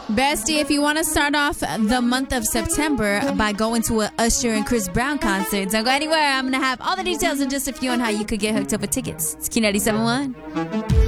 Bestie, if you want to start off the month of September by going to a Usher and Chris Brown concert, don't go anywhere. I'm going to have all the details in just a few on how you could get hooked up with tickets. It's Q97.1.